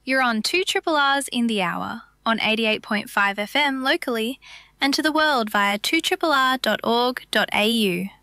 You're on 2RRRs in the hour, on 88.5 FM locally, and to the world via 2RRR.org.au.